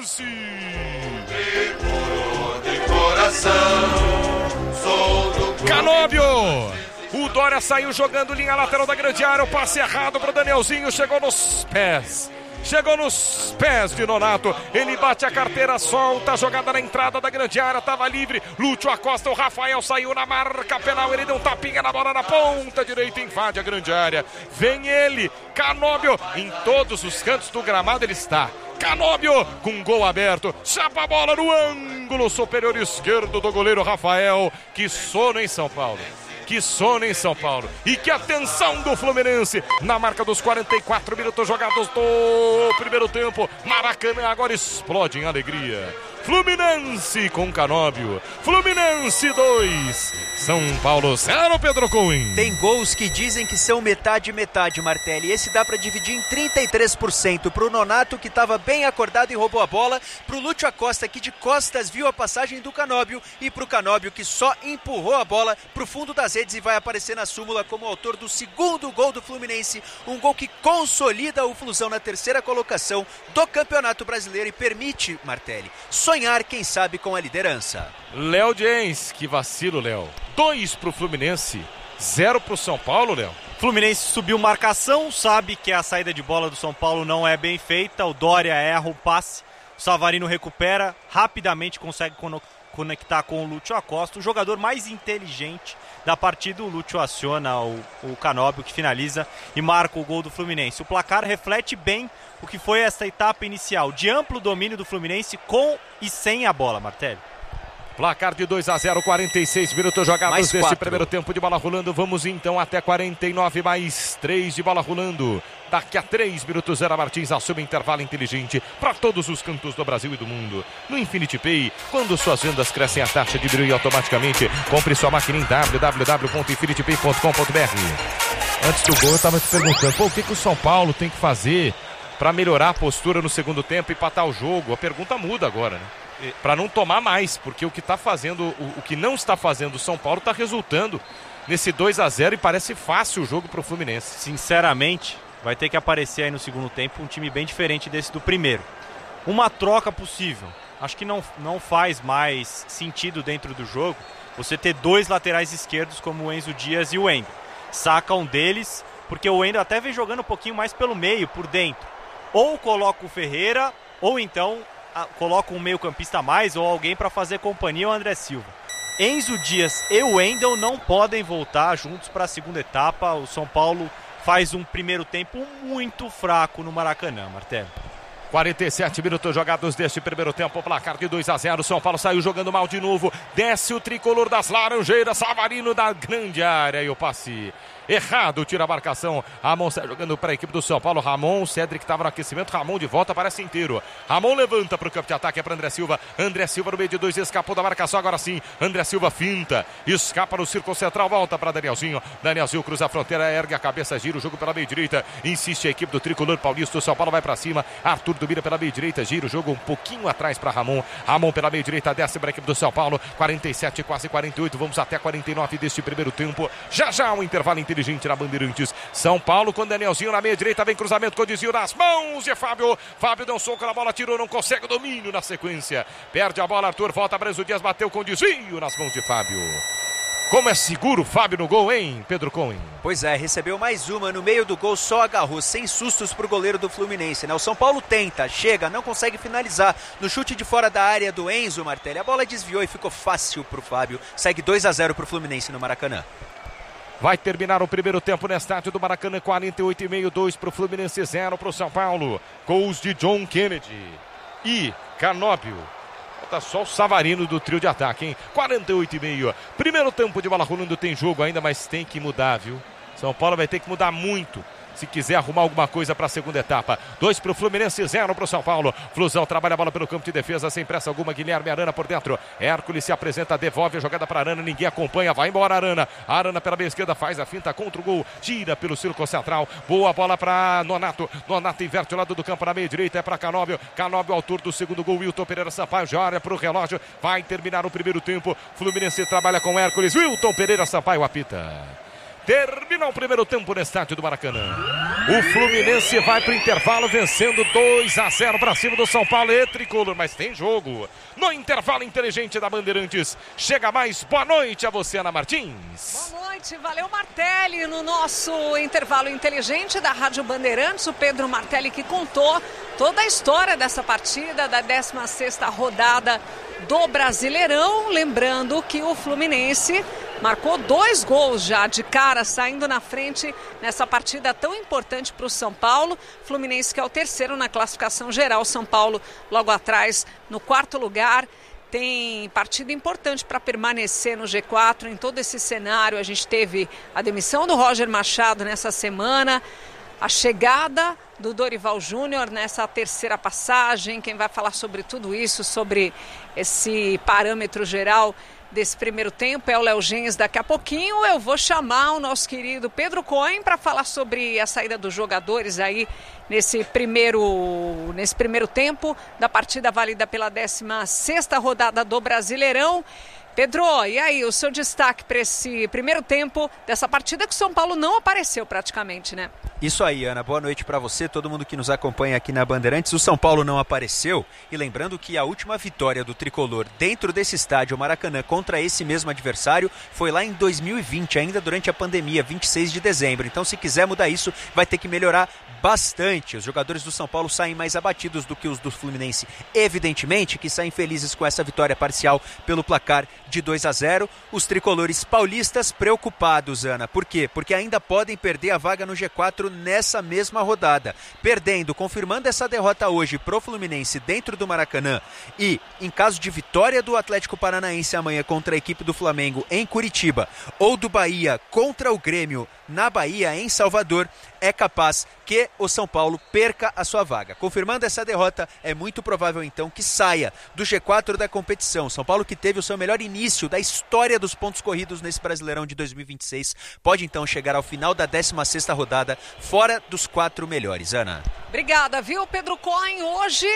Fluminense. De coração, sou do Canóbio. O Dória saiu jogando linha lateral da grande área. O passe errado pro Danielzinho. Chegou nos pés. Chegou nos pés de Nonato. Ele bate a carteira, solta a jogada na entrada da grande área. Tava livre. Lúcio Acosta. O Rafael saiu na marca penal. Ele deu um tapinha na bola na ponta direita. Invade a grande área. Vem ele. Canóbio. Em todos os cantos do gramado ele está. Canóbio com gol aberto. Chapa a bola no ângulo superior esquerdo do goleiro Rafael. Que sono em São Paulo. Que sono em São Paulo. E que atenção do Fluminense. Na marca dos 44 minutos jogados do primeiro tempo. Maracanã agora explode em alegria. Fluminense com Canóbio. Fluminense 2. São Paulo 0, Pedro Cohen. Tem gols que dizem que são metade Martelli. Esse dá pra dividir em 33%. Pro Nonato, que tava bem acordado e roubou a bola. Pro Lúcio Acosta, que de costas viu a passagem do Canóbio. E pro Canóbio, que só empurrou a bola pro fundo das redes e vai aparecer na súmula como autor do segundo gol do Fluminense. Um gol que consolida o Flusão na terceira colocação do Campeonato Brasileiro e permite, Martelli, sonhar, quem sabe, com a liderança. Léo Jens, que vacilo, Léo. 2 pro Fluminense, 0 pro São Paulo, Léo. Fluminense subiu marcação, sabe que a saída de bola do São Paulo não é bem feita. O Dória erra o passe, o Savarino recupera, rapidamente consegue conectar com o Lúcio Acosta. O jogador mais inteligente da partida, o Lúcio aciona o Canóbio, que finaliza e marca o gol do Fluminense. O placar reflete bem o que foi essa etapa inicial, de amplo domínio do Fluminense com e sem a bola, Martelli. Placar de 2-0, 46 minutos jogados desse primeiro tempo de bola rolando. Vamos então até 49 mais 3 de bola rolando. Daqui a 3 minutos, Zé Martins assume intervalo inteligente para todos os cantos do Brasil e do mundo. No Infinity Pay, quando suas vendas crescem, a taxa diminui automaticamente. Compre sua máquina em www.infinitypay.com.br. Antes do gol, eu estava te perguntando, o que o São Paulo tem que fazer para melhorar a postura no segundo tempo e empatar o jogo? A pergunta muda agora, né? Para não tomar mais, porque o que está fazendo, o que não está fazendo o São Paulo está resultando nesse 2-0 e parece fácil o jogo para o Fluminense. Sinceramente, vai ter que aparecer aí no segundo tempo um time bem diferente desse do primeiro. Uma troca possível. Acho que não faz mais sentido dentro do jogo você ter 2 laterais esquerdos como o Enzo Dias e o Wendel. Saca um deles, porque o Wendel até vem jogando um pouquinho mais pelo meio, por dentro. Ou coloca o Ferreira, ou então coloca um meio-campista a mais ou alguém para fazer companhia ao André Silva. Enzo Dias e o Wendel não podem voltar juntos para a segunda etapa. O São Paulo faz um primeiro tempo muito fraco no Maracanã, Martelo. 47 minutos jogados deste primeiro tempo, placar de 2-0, São Paulo saiu jogando mal de novo, desce o tricolor das Laranjeiras, Savarino da grande área e o passe errado, tira a marcação. Ramon sai jogando para a equipe do São Paulo. Ramon, o Cedric estava no aquecimento. Ramon de volta, parece inteiro. Ramon levanta para o campo de ataque, é para André Silva. André Silva no meio de 2, escapou da marcação. Agora sim, André Silva finta, escapa no círculo central, volta para Danielzinho. Danielzinho cruza a fronteira, ergue a cabeça, gira o jogo pela meia direita. Insiste a equipe do tricolor paulista. O São Paulo vai para cima. Arthur domina pela meia direita, gira o jogo um pouquinho atrás para Ramon. Ramon pela meia direita, desce para a equipe do São Paulo. 47, quase 48. Vamos até 49 deste primeiro tempo. Já um intervalo inteligente na Bandeirantes. São Paulo com Danielzinho na meia direita, vem cruzamento com o desvio nas mãos de Fábio. Fábio deu um soco na bola, tirou, não consegue o domínio na sequência. Perde a bola, Arthur, volta para Enzo Dias, bateu com o desvio nas mãos de Fábio. Como é seguro o Fábio no gol, hein, Pedro Cohen? Pois é, recebeu mais uma no meio do gol, só agarrou, sem sustos pro goleiro do Fluminense, né? O São Paulo tenta, chega, não consegue finalizar. No chute de fora da área do Enzo Martelli, a bola desviou e ficou fácil pro Fábio. Segue 2-0 pro Fluminense no Maracanã. Vai terminar o primeiro tempo no estádio do Maracanã, 48,5, 2 para o Fluminense, 0 para o São Paulo. Gols de John Kennedy e Canóbio. Falta só o Savarino do trio de ataque, hein? 48,5. Primeiro tempo de bola rolando, tem jogo ainda, mas tem que mudar, viu? São Paulo vai ter que mudar muito se quiser arrumar alguma coisa para a segunda etapa. 2 para o Fluminense, 0 para o São Paulo. Flusão trabalha a bola pelo campo de defesa, sem pressa alguma. Guilherme Arana por dentro. Hércules se apresenta, devolve a jogada para Arana. Ninguém acompanha, vai embora Arana. Arana pela meia esquerda, faz a finta contra o gol. Gira pelo círculo central. Boa bola para Nonato. Nonato inverte o lado do campo na meia direita. É para Canóbio. Canóbio, autor do segundo gol. Wilton Pereira Sampaio já olha para o relógio. Vai terminar o primeiro tempo. Fluminense trabalha com Hércules. Wilton Pereira Sampaio apita. Termina o primeiro tempo no estádio do Maracanã. O Fluminense vai para o intervalo vencendo 2-0 para cima do São Paulo e tricolor. Mas tem jogo. No intervalo inteligente da Bandeirantes. Chega mais. Boa noite a você, Ana Martins. Boa noite. Valeu, Martelli. No nosso intervalo inteligente da Rádio Bandeirantes, o Pedro Martelli que contou toda a história dessa partida da 16ª rodada do Brasileirão. Lembrando que o Fluminense marcou 2 gols já de cara, saindo na frente nessa partida tão importante para o São Paulo. Fluminense que é o terceiro na classificação geral. São Paulo logo atrás no 4º lugar. Tem partida importante para permanecer no G4 em todo esse cenário. A gente teve a demissão do Roger Machado nessa semana, a chegada do Dorival Júnior nessa 3ª passagem. Quem vai falar sobre tudo isso, sobre esse parâmetro geral desse primeiro tempo é o Léo Gens. Daqui a pouquinho eu vou chamar o nosso querido Pedro Cohen para falar sobre a saída dos jogadores aí nesse primeiro tempo da partida válida pela 16ª rodada do Brasileirão. Pedro, e aí, o seu destaque para esse primeiro tempo dessa partida que o São Paulo não apareceu praticamente, né? Isso aí, Ana. Boa noite para você, todo mundo que nos acompanha aqui na Bandeirantes. O São Paulo não apareceu, e lembrando que a última vitória do tricolor dentro desse estádio, Maracanã, contra esse mesmo adversário, foi lá em 2020, ainda durante a pandemia, 26 de dezembro. Então, se quiser mudar isso, vai ter que melhorar bastante. Os jogadores do São Paulo saem mais abatidos do que os do Fluminense, evidentemente, que saem felizes com essa vitória parcial pelo placar de 2-0. Os tricolores paulistas preocupados, Ana. Por quê? Porque ainda podem perder a vaga no G4 nessa mesma rodada. Perdendo, confirmando essa derrota hoje pro Fluminense dentro do Maracanã e, em caso de vitória do Atlético Paranaense amanhã contra a equipe do Flamengo em Curitiba ou do Bahia contra o Grêmio na Bahia, em Salvador, é capaz que o São Paulo perca a sua vaga. Confirmando essa derrota, é muito provável então que saia do G4 da competição. São Paulo, que teve o seu melhor início da história dos pontos corridos nesse Brasileirão de 2026, pode então chegar ao final da 16ª rodada fora dos 4 melhores. Ana. Obrigada, viu? Pedro Cohen hoje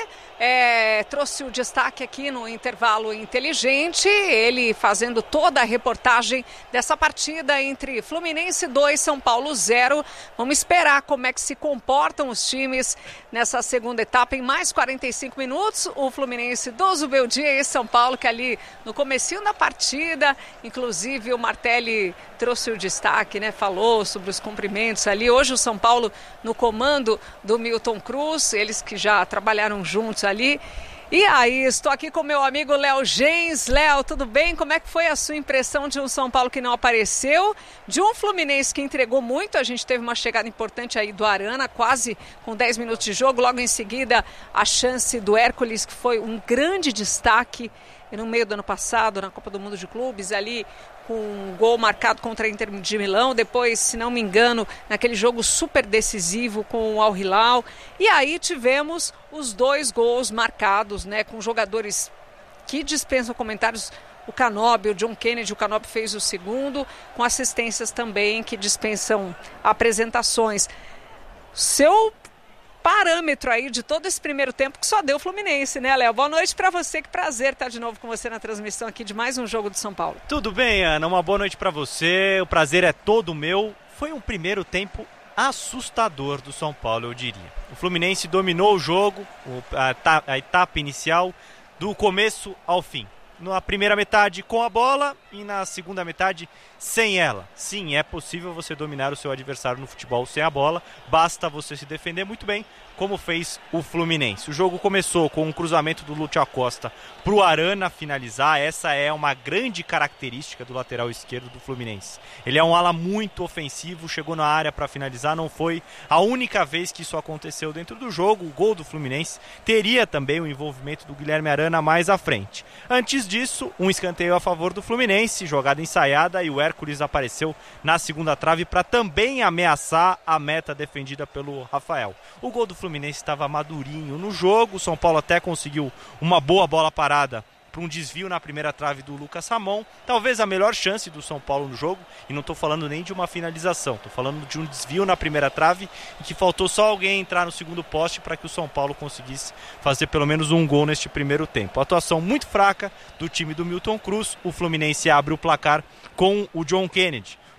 trouxe o destaque aqui no intervalo inteligente, ele fazendo toda a reportagem dessa partida entre Fluminense 2, São Paulo 0. Vamos esperar como é que se comportam os times nessa segunda etapa. Em mais 45 minutos, o Fluminense do Zubeldia e São Paulo, que ali no comecinho da partida, inclusive o Martelli trouxe o destaque, né? Falou sobre os cumprimentos ali. Hoje o São Paulo no comando do Milton Cruz, eles que já trabalharam juntos ali. E aí, estou aqui com meu amigo Léo Gens. Léo, tudo bem? Como é que foi a sua impressão de um São Paulo que não apareceu? De um Fluminense que entregou muito. A gente teve uma chegada importante aí do Arana, quase com 10 minutos de jogo. Logo em seguida, a chance do Hércules, que foi um grande destaque no meio do ano passado, na Copa do Mundo de Clubes, ali com um gol marcado contra a Inter de Milão. Depois, se não me engano, naquele jogo super decisivo com o Al Hilal. E aí tivemos os 2 gols marcados, né, com jogadores que dispensam comentários. O Canóbio, o John Kennedy, o Canóbio fez o segundo, com assistências também que dispensam apresentações. Seu parâmetro aí de todo esse primeiro tempo que só deu o Fluminense, né, Léo? Boa noite pra você, que prazer estar de novo com você na transmissão aqui de mais um jogo do São Paulo. Tudo bem, Ana? Uma boa noite pra você, o prazer é todo meu. Foi um primeiro tempo assustador do São Paulo, eu diria. O Fluminense dominou o jogo, a etapa inicial, do começo ao fim. Na primeira metade com a bola e na segunda metade sem ela. Sim, é possível você dominar o seu adversário no futebol sem a bola, basta você se defender muito bem, como fez o Fluminense. O jogo começou com um cruzamento do Lúcio Acosta para o Arana finalizar. Essa é uma grande característica do lateral esquerdo do Fluminense. Ele é um ala muito ofensivo, chegou na área para finalizar, não foi a única vez que isso aconteceu dentro do jogo. O gol do Fluminense teria também o envolvimento do Guilherme Arana mais à frente. Antes disso, um escanteio a favor do Fluminense, jogada ensaiada, e o Hércules apareceu na segunda trave para também ameaçar a meta defendida pelo Rafael. O gol do Fluminense estava madurinho no jogo, o São Paulo até conseguiu uma boa bola parada para um desvio na primeira trave do Lucas Ramon, talvez a melhor chance do São Paulo no jogo, e não estou falando nem de uma finalização, estou falando de um desvio na primeira trave e que faltou só alguém entrar no segundo poste para que o São Paulo conseguisse fazer pelo menos um gol neste primeiro tempo. Atuação muito fraca do time do Milton Cruz. O Fluminense abre o placar com o John Kennedy.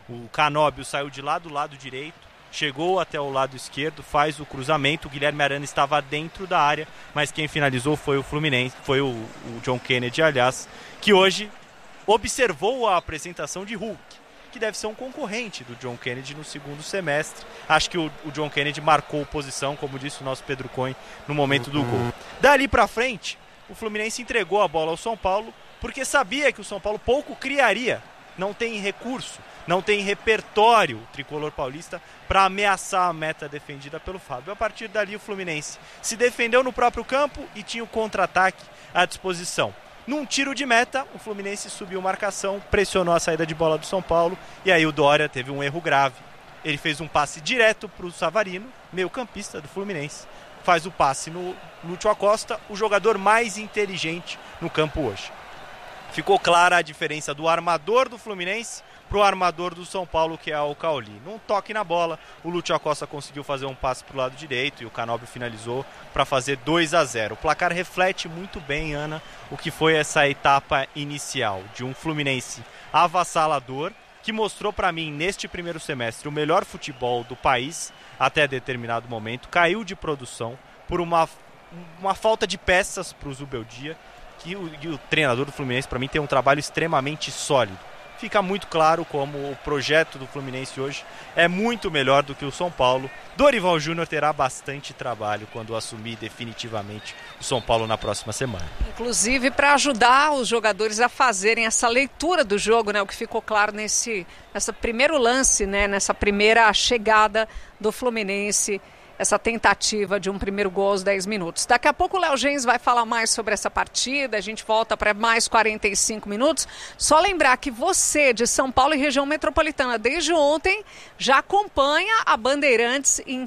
O Canóbio saiu de lá do lado direito, chegou até o lado esquerdo, faz o cruzamento. O Guilherme Arana estava dentro da área, mas quem finalizou foi o Fluminense, foi o John Kennedy, aliás, que hoje observou a apresentação de Hulk, que deve ser um concorrente do John Kennedy no segundo semestre. Acho que o John Kennedy marcou posição, como disse o nosso Pedro Cohen, no momento do gol. Dali para frente, o Fluminense entregou a bola ao São Paulo, porque sabia que o São Paulo pouco criaria. Não tem recurso, não tem repertório, o tricolor paulista, para ameaçar a meta defendida pelo Fábio. A partir dali, o Fluminense se defendeu no próprio campo e tinha o contra-ataque à disposição. Num tiro de meta, o Fluminense subiu marcação, pressionou a saída de bola do São Paulo, e aí o Dória teve um erro grave. Ele fez um passe direto para o Savarino, meio-campista do Fluminense. Faz o passe no Lúcio Acosta, o jogador mais inteligente no campo hoje. Ficou clara a diferença do armador do Fluminense para o armador do São Paulo, que é o Cauli. Num toque na bola, o Lúcio Acosta conseguiu fazer um passe para o lado direito e o Canóbio finalizou para fazer 2-0. O placar reflete muito bem, Ana, o que foi essa etapa inicial de um Fluminense avassalador, que mostrou para mim, neste primeiro semestre, o melhor futebol do país até determinado momento. Caiu de produção por uma falta de peças para o Zubeldia, que o treinador do Fluminense, para mim, tem um trabalho extremamente sólido. Fica muito claro como o projeto do Fluminense hoje é muito melhor do que o São Paulo. Dorival Júnior terá bastante trabalho quando assumir definitivamente o São Paulo na próxima semana. Inclusive para ajudar os jogadores a fazerem essa leitura do jogo, né? O que ficou claro nesse primeiro lance, né? Nessa primeira chegada do Fluminense, essa tentativa de um primeiro gol aos 10 minutos. Daqui a pouco o Léo Gens vai falar mais sobre essa partida, a gente volta para mais 45 minutos. Só lembrar que você de São Paulo e região metropolitana, desde ontem, já acompanha a Bandeirantes em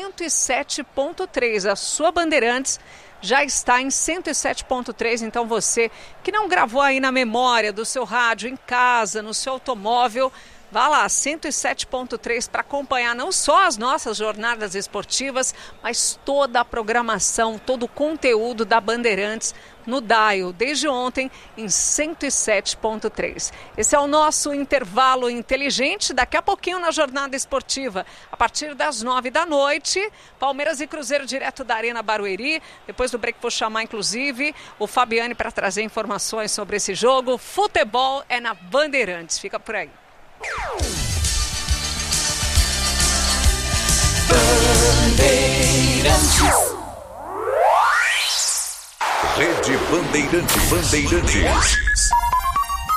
107.3. A sua Bandeirantes já está em 107.3, então você que não gravou aí na memória do seu rádio, em casa, no seu automóvel, vá lá, 107.3 para acompanhar não só as nossas jornadas esportivas, mas toda a programação, todo o conteúdo da Bandeirantes no Dial, desde ontem em 107.3. Esse é o nosso intervalo inteligente. Daqui a pouquinho na jornada esportiva, a partir das 9 da noite, Palmeiras e Cruzeiro direto da Arena Barueri. Depois do break vou chamar inclusive o Fabiane para trazer informações sobre esse jogo. Futebol é na Bandeirantes, fica por aí. Bandeirantes. Rede Bandeirantes.